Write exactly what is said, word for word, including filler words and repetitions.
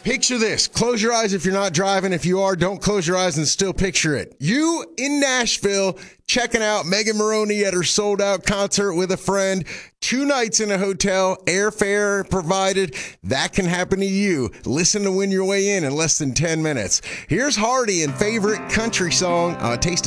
Picture this. Close your eyes if you're not driving. If you are, don't close your eyes and still picture it. You in Nashville checking out Megan Moroney at her sold-out concert with a friend. Two nights in a hotel, airfare provided. That can happen to you. Listen to Win Your Way In in less than ten minutes. Here's Hardy and favorite country song, uh, Taste